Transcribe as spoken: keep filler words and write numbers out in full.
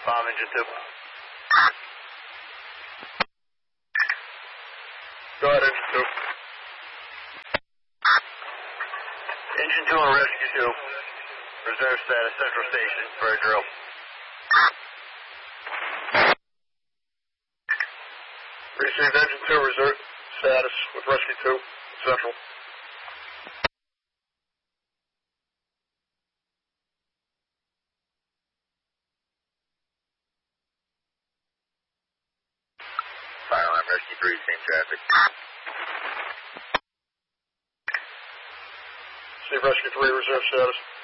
bomb engine two. Go ahead, engine two. Engine two and rescue two. Reserve status, central station for a drill. Received engine two, reserve status with rescue two, central. Fire alarm, rescue three, same traffic. Receive rescue three, reserve status.